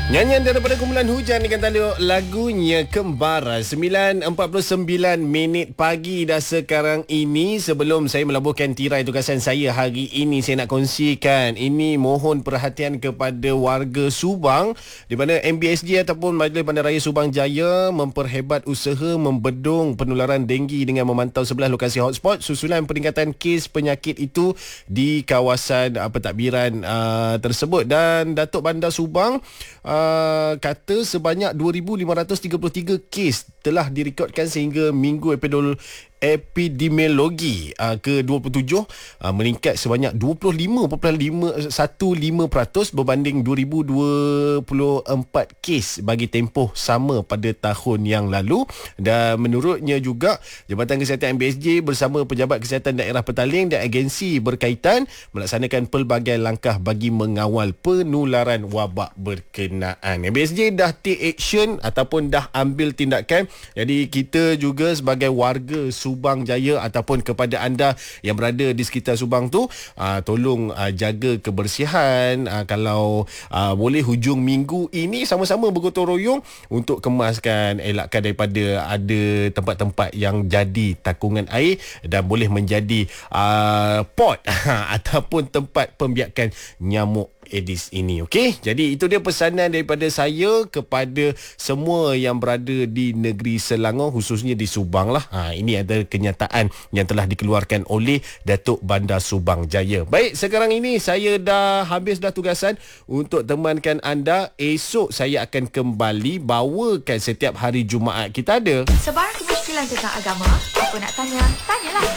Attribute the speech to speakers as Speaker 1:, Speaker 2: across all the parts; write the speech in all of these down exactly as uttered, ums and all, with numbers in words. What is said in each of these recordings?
Speaker 1: Nyanyian daripada kumpulan Hujan dengan tajuk lagunya Kembara. sembilan empat puluh sembilan minit pagi dah sekarang ini. Sebelum saya melabuhkan tirai tugasan saya hari ini, saya nak kongsikan ini, mohon perhatian kepada warga Subang, di mana M B S J ataupun Majlis Bandaraya Subang Jaya memperhebat usaha membedung penularan denggi dengan memantau sebelah lokasi hotspot susulan peningkatan kes penyakit itu di kawasan uh, pentadbiran uh, tersebut. Dan Datuk Bandar Subang uh, Uh, kata sebanyak dua ribu lima ratus tiga puluh tiga kes telah direkodkan sehingga minggu epidol epidemiologi uh, ke dua puluh tujuh uh, meningkat sebanyak dua puluh lima perpuluhan lima peratus berbanding dua ribu dua puluh empat kes bagi tempoh sama pada tahun yang lalu. Dan menurutnya juga, Jabatan Kesihatan M B S J bersama Pejabat Kesihatan Daerah Petaling dan agensi berkaitan melaksanakan pelbagai langkah bagi mengawal penularan wabak berkenaan. M B S J dah take action ataupun dah ambil tindakan. Jadi kita juga sebagai warga Subang Jaya ataupun kepada anda yang berada di sekitar Subang tu, uh, tolong uh, jaga kebersihan. Uh, kalau uh, boleh hujung minggu ini sama-sama bergotong royong untuk kemaskan, elakkan daripada ada tempat-tempat yang jadi takungan air dan boleh menjadi uh, pot ataupun tempat pembiakan nyamuk Aedes ini. Okey, jadi itu dia pesanan daripada saya kepada semua yang berada di negeri Selangor, khususnya di Subang lah. Ha, ini ada kenyataan yang telah dikeluarkan oleh Datuk Bandar Subang Jaya. Baik, sekarang ini saya dah habis dah tugasan untuk temankan anda. Esok saya akan kembali bawakan setiap hari Jumaat kita ada
Speaker 2: sebarang kemusykilan tentang agama. Apa nak tanya, tanyalah.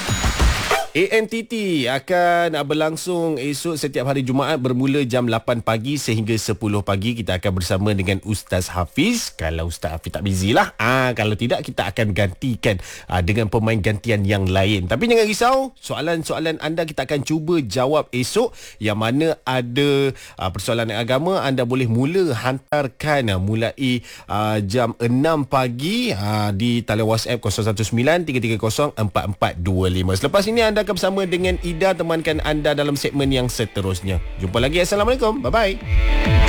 Speaker 1: A N T T akan berlangsung esok setiap hari Jumaat bermula jam lapan pagi sehingga sepuluh pagi. Kita akan bersama dengan Ustaz Hafiz. Kalau Ustaz Hafiz tak busy lah. Ah, kalau tidak, kita akan gantikan ah, dengan pemain gantian yang lain. Tapi jangan risau, soalan-soalan anda kita akan cuba jawab esok. Yang mana ada ah, persoalan agama, anda boleh mula hantarkan ah, mulai ah, jam enam pagi ah, di talian WhatsApp kosong satu sembilan tiga tiga kosong empat empat dua lima. Selepas ini anda akan bersama dengan Ida, temankan anda dalam segmen yang seterusnya. Jumpa lagi. Assalamualaikum. Bye-bye.